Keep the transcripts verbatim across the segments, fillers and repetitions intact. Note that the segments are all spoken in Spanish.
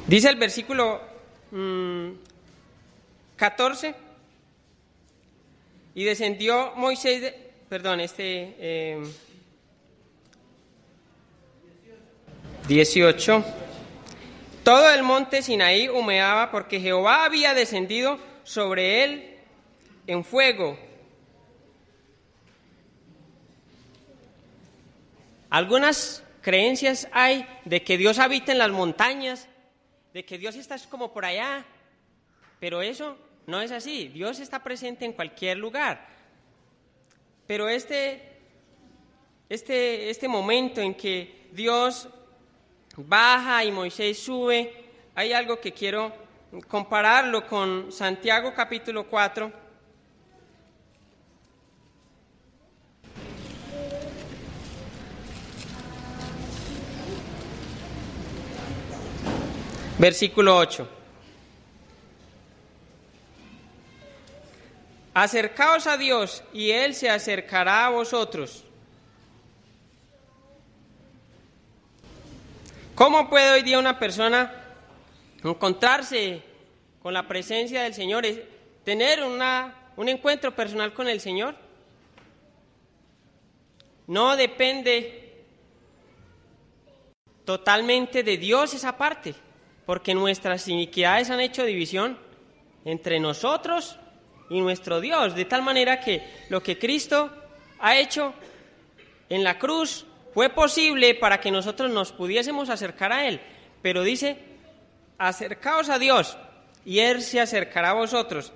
Dice el versículo mmm, catorce, y descendió Moisés, de, perdón, este eh, dieciocho, todo el monte Sinaí humeaba porque Jehová había descendido sobre él en fuego. Algunas creencias hay de que Dios habita en las montañas, de que Dios está como por allá, pero eso no es así. Dios está presente en cualquier lugar. Pero este, este, este momento en que Dios baja y Moisés sube, hay algo que quiero compararlo con Santiago capítulo cuatro. Versículo ocho. Acercaos a Dios y Él se acercará a vosotros. ¿Cómo puede hoy día una persona encontrarse con la presencia del Señor, tener una, un encuentro personal con el Señor? No depende totalmente de Dios esa parte, porque nuestras iniquidades han hecho división entre nosotros y nuestro Dios, de tal manera que lo que Cristo ha hecho en la cruz fue posible para que nosotros nos pudiésemos acercar a Él. Pero dice, acercaos a Dios y Él se acercará a vosotros.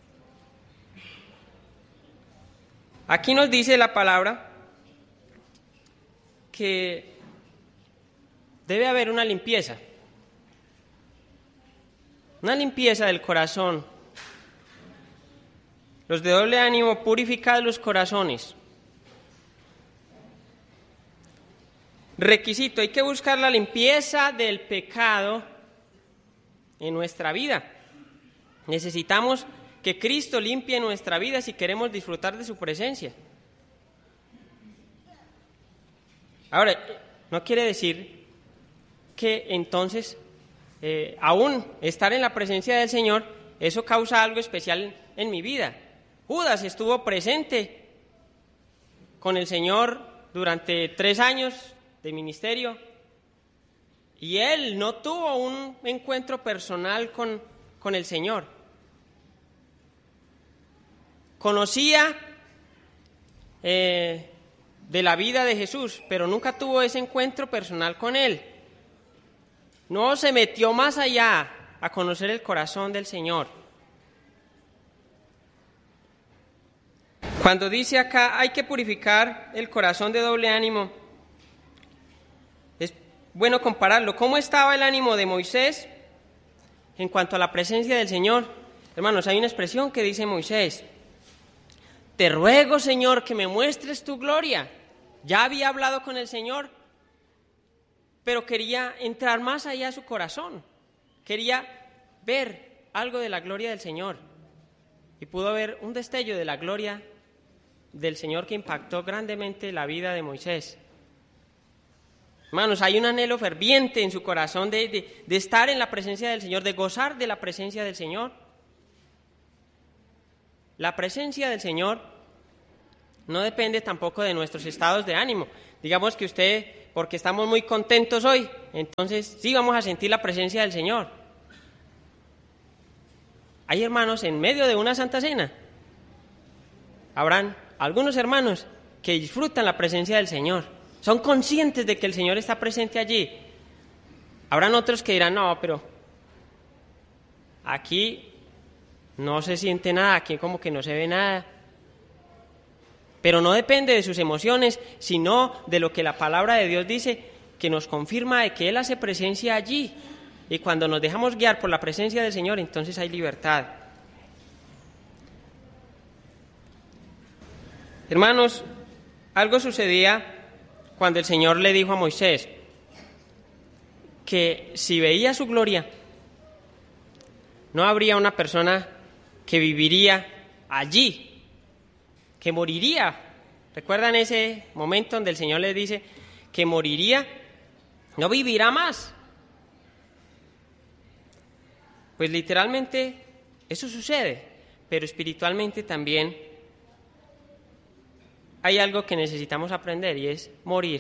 Aquí nos dice la palabra que debe haber una limpieza. Una limpieza del corazón. Los de doble ánimo, purificad los corazones. Requisito, hay que buscar la limpieza del pecado en nuestra vida. Necesitamos que Cristo limpie nuestra vida si queremos disfrutar de su presencia. Ahora, no quiere decir que entonces Eh, aún estar en la presencia del Señor, eso causa algo especial en mi vida. Judas estuvo presente con el Señor durante tres años de ministerio y él no tuvo un encuentro personal con, con el Señor. Conocía eh, de la vida de Jesús, pero nunca tuvo ese encuentro personal con Él. No se metió más allá a conocer el corazón del Señor. Cuando dice acá, hay que purificar el corazón de doble ánimo, es bueno compararlo. ¿Cómo estaba el ánimo de Moisés en cuanto a la presencia del Señor? Hermanos, hay una expresión que dice Moisés: te ruego, Señor, que me muestres tu gloria. Ya había hablado con el Señor, pero quería entrar más allá a su corazón. Quería ver algo de la gloria del Señor. Y pudo ver un destello de la gloria del Señor que impactó grandemente la vida de Moisés. Hermanos, hay un anhelo ferviente en su corazón de, de, de estar en la presencia del Señor, de gozar de la presencia del Señor. La presencia del Señor no depende tampoco de nuestros estados de ánimo. Digamos que usted, porque estamos muy contentos hoy, entonces sí vamos a sentir la presencia del Señor. Hay hermanos en medio de una Santa Cena. Habrán algunos hermanos que disfrutan la presencia del Señor. Son conscientes de que el Señor está presente allí. Habrán otros que dirán, no, pero aquí no se siente nada, aquí como que no se ve nada. Pero no depende de sus emociones, sino de lo que la palabra de Dios dice, que nos confirma de que Él hace presencia allí. Y cuando nos dejamos guiar por la presencia del Señor, entonces hay libertad. Hermanos, algo sucedía cuando el Señor le dijo a Moisés que si veía su gloria, no habría una persona que viviría allí, que moriría. ¿Recuerdan ese momento donde el Señor les dice que moriría? No vivirá más. Pues literalmente eso sucede, pero espiritualmente también hay algo que necesitamos aprender y es morir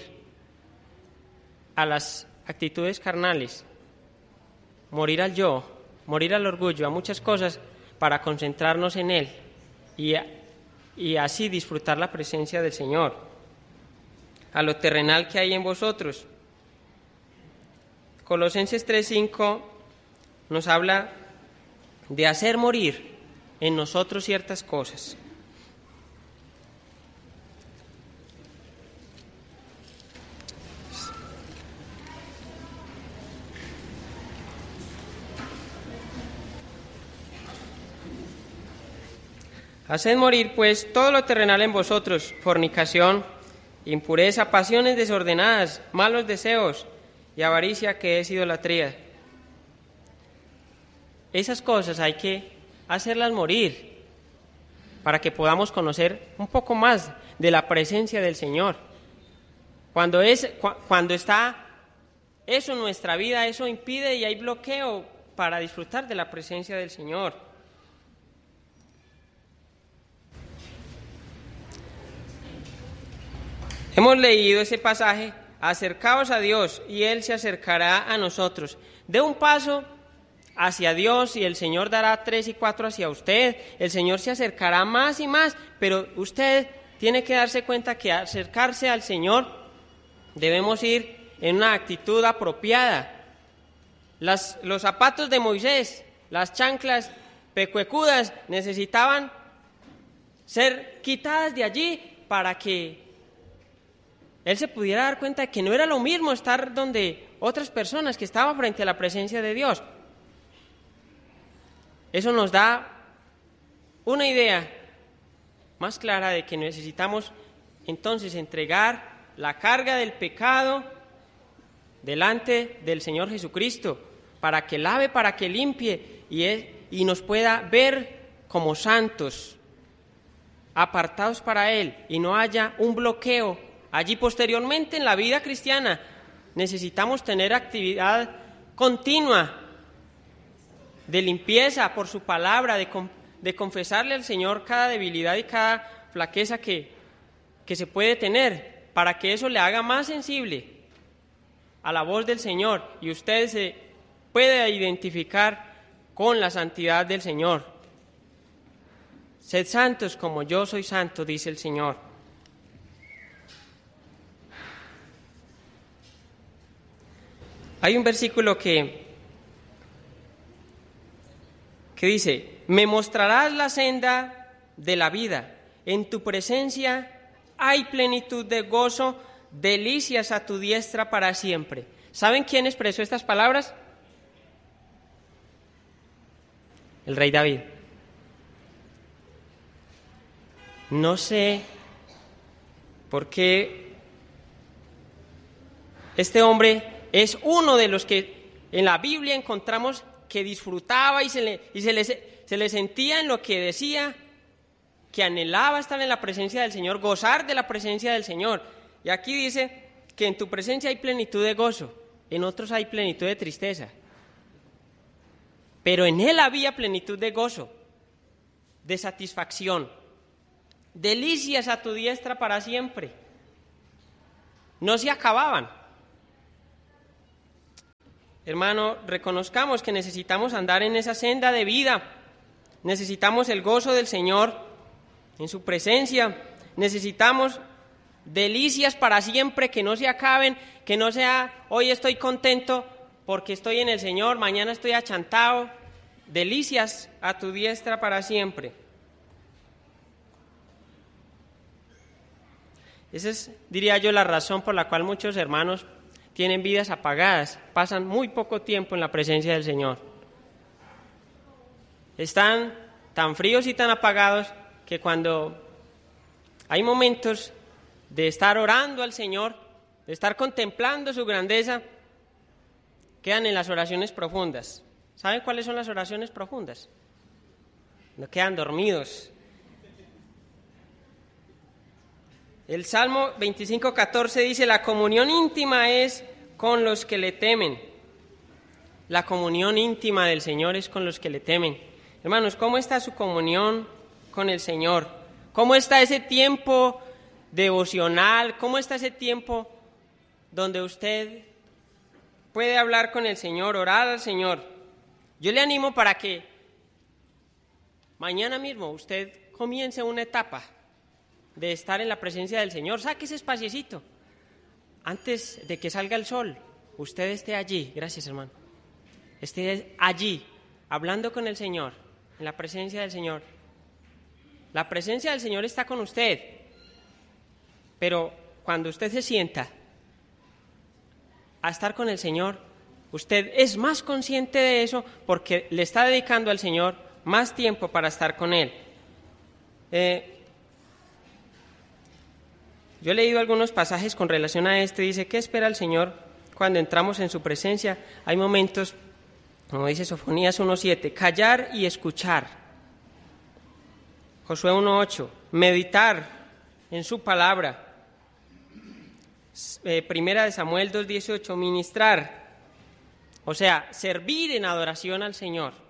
a las actitudes carnales, morir al yo, morir al orgullo, a muchas cosas para concentrarnos en Él y, y así disfrutar la presencia del Señor, a lo terrenal que hay en vosotros. Colosenses tres cinco nos habla de hacer morir en nosotros ciertas cosas. Haced morir, pues, todo lo terrenal en vosotros: fornicación, impureza, pasiones desordenadas, malos deseos y avaricia, que es idolatría. Esas cosas hay que hacerlas morir para que podamos conocer un poco más de la presencia del Señor. Cuando, es, cu- cuando está eso en nuestra vida, eso impide y hay bloqueo para disfrutar de la presencia del Señor. Hemos leído ese pasaje: acercaos a Dios y Él se acercará a nosotros. Dé un paso hacia Dios y el Señor dará tres y cuatro hacia usted. El Señor se acercará más y más, pero usted tiene que darse cuenta que acercarse al Señor debemos ir en una actitud apropiada. Las, los zapatos de Moisés, las chanclas pecuecudas, necesitaban ser quitadas de allí para que él se pudiera dar cuenta de que no era lo mismo estar donde otras personas que estaban frente a la presencia de Dios. Eso nos da una idea más clara de que necesitamos entonces entregar la carga del pecado delante del Señor Jesucristo, para que lave, para que limpie y, es, y nos pueda ver como santos, apartados para Él, y no haya un bloqueo. Allí posteriormente en la vida cristiana necesitamos tener actividad continua de limpieza por su palabra, de, de confesarle al Señor cada debilidad y cada flaqueza que, que se puede tener, para que eso le haga más sensible a la voz del Señor y usted se pueda identificar con la santidad del Señor. Sed santos como yo soy santo, dice el Señor. Hay un versículo que, que dice: me mostrarás la senda de la vida, en tu presencia hay plenitud de gozo, delicias a tu diestra para siempre. ¿Saben quién expresó estas palabras? El rey David. No sé por qué este hombre es uno de los que en la Biblia encontramos que disfrutaba y se le, y se le, se le sentía en lo que decía, que anhelaba estar en la presencia del Señor, gozar de la presencia del Señor. Y aquí dice que en tu presencia hay plenitud de gozo, en otros hay plenitud de tristeza. Pero en él había plenitud de gozo, de satisfacción, delicias a tu diestra para siempre. No se acababan. Hermano, reconozcamos que necesitamos andar en esa senda de vida. Necesitamos el gozo del Señor en su presencia. Necesitamos delicias para siempre, que no se acaben, que no sea hoy estoy contento porque estoy en el Señor, mañana estoy achantado. Delicias a tu diestra para siempre. Esa es, diría yo, la razón por la cual muchos hermanos tienen vidas apagadas, pasan muy poco tiempo en la presencia del Señor. Están tan fríos y tan apagados que cuando hay momentos de estar orando al Señor, de estar contemplando su grandeza, quedan en las oraciones profundas. ¿Saben cuáles son las oraciones profundas? No quedan dormidos. El Salmo veinticinco catorce dice: la comunión íntima es con los que le temen, la comunión íntima del Señor es con los que le temen. Hermanos, ¿cómo está su comunión con el Señor? ¿Cómo está ese tiempo devocional? ¿Cómo está ese tiempo donde usted puede hablar con el Señor, orar al Señor? Yo le animo para que mañana mismo usted comience una etapa de estar en la presencia del Señor. Saque ese espaciecito. Antes de que salga el sol, usted esté allí. Gracias, hermano. Esté allí, hablando con el Señor, en la presencia del Señor. La presencia del Señor está con usted. Pero cuando usted se sienta a estar con el Señor, usted es más consciente de eso porque le está dedicando al Señor más tiempo para estar con Él. Eh, yo he leído algunos pasajes con relación a esto y dice, ¿qué espera el Señor cuando entramos en su presencia? Hay momentos, como dice Sofonías uno siete, callar y escuchar. Josué uno ocho, meditar en su palabra. Eh, primera de Samuel dos dieciocho, ministrar. O sea, servir en adoración al Señor.